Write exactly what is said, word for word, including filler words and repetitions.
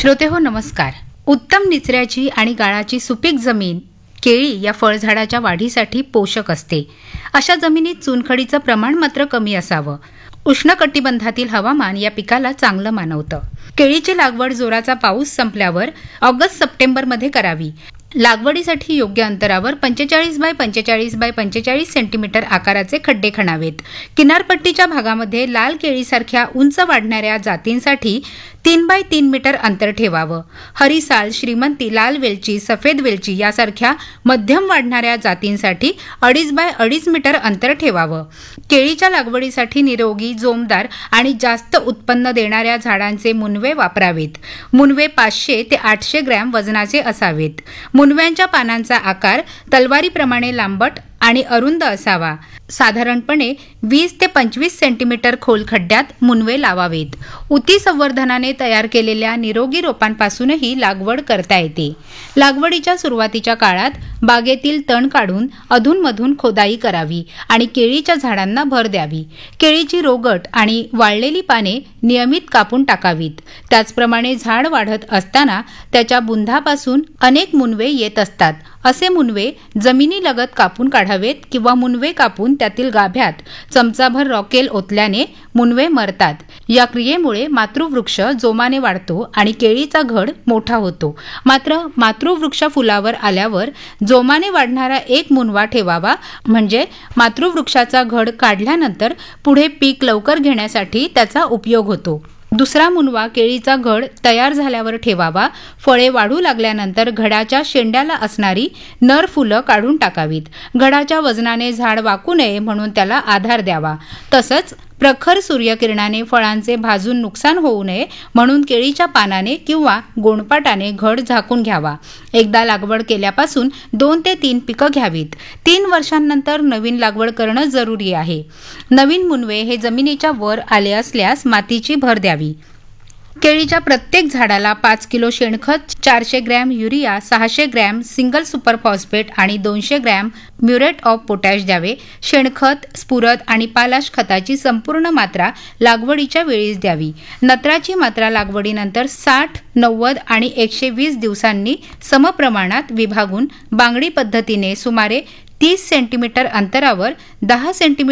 श्रोते हो नमस्कार. उत्तम निचऱ्याची आणि गाळाची सुपीक जमीन केळी या फळझाडाच्या वाढीसाठी पोषक असते. अशा जमिनीत चुनखडीचं प्रमाण मात्र कमी असावं. उष्णकटिबंधातील हवामान या पिकाला चांगलं मानवतं. केळीची लागवड जोराचा पाऊस संपल्यावर ऑगस्ट सप्टेंबरमध्ये करावी. लागवडीसाठी योग्य अंतरावर पंचेचाळीस बाय पंचेचाळीस बाय पंचेचाळीस सेंटीमीटर आकाराचे खड्डे खणावेत. किनारपट्टीच्या भागामध्ये लाल केळीसारख्या उंच वाढणाऱ्या जातींसाठी तीन बाय तीन मीटर अंतर ठेवावं. हरिसाल, श्रीमंती, लाल वेलची, सफेद वेलची यासारख्या मध्यम वाढणाऱ्या जातींसाठी अडीच बाय अडीच मीटर अंतर ठेवावं. केळीच्या लागवडीसाठी निरोगी, जोमदार आणि जास्त उत्पन्न देणाऱ्या झाडांचे मुनवे वापरावेत. मुनवे पाचशे ते आठशे ग्रॅम वजनाचे असावेत. मुनव्यांच्या पानांचा आकार तलवारीप्रमाणे लांबट आणि अरुंद असावा. साधारणपणे वीस ते पंचवीस सेंटीमीटर खोल खड्ड्यात मुनवे लावावेत. उती संवर्धनाने तयार केलेल्या निरोगी रोपांपासूनही लागवड करता येते. लागवडीच्या सुरुवातीच्या काळात बागेतील तण काढून अधूनमधून खोदाई करावी आणि केळीच्या झाडांना भर द्यावी. केळीची रोगट आणि वाळलेली पाने नियमित कापून टाकावीत. त्याचप्रमाणे झाड वाढत असताना त्याच्या बुंधापासून अनेक मुनवे येत असतात. असे मुनवे जमिनीलगत कापून काढावेत किंवा मुनवे कापून त्यातील गाभ्यात चमचाभर रॉकेल ओतल्याने मुनवे मरतात. या क्रियेमुळे मातृवृक्ष जोमाने वाढतो आणि केळीचा घड मोठा होतो. मात्र मातृवृक्ष फुलावर आल्यावर जोमाने वाढणारा एक मुनवा ठेवावा, म्हणजे मातृवृक्षाचा घड काढल्यानंतर पुढे पीक लवकर घेण्यासाठी त्याचा उपयोग होतो. दुसरा मुनवा केळीचा घड तयार झाल्यावर ठेवावा. फळे वाढू लागल्यानंतर घडाच्या शेंड्याला असणारी नर फुलं काढून टाकावीत. घडाच्या वजनाने झाड वाकू नये म्हणून त्याला आधार द्यावा. तसंच प्रखर सूर्यकिरणाने फळांचे भाजून नुकसान होऊ नये म्हणून केळीच्या पानाने किंवा गोणपाटाने घड झाकून घ्यावा. एकदा लागवड केल्यापासून दोन ते तीन पिकं घ्यावीत. तीन वर्षांनंतर नवीन लागवड करणं जरुरी आहे. नवीन मुनवे हे जमिनीच्या वर आले असल्यास मातीची भर द्यावी. केळीच्या प्रत्येक झाडाला पाच किलो शेणखत, चारशे ग्रॅम युरिया, सहाशे ग्रॅम सिंगल सुपर फॉस्फेट आणि दोनशे ग्रॅम म्युरेट ऑफ पोटॅश द्यावे. शेणखत, स्फुरद आणि पालाश खताची संपूर्ण मात्रा लागवडीच्या वेळीच द्यावी. नत्राची मात्रा लागवडीनंतर साठ, नव्वद आणि एकशे वीस दिवसांनी समप्रमाणात विभागून बांगडी पद्धतीने सुमारे तीस सेंटीमीटर अंतरावर दहा सेंटीमीटर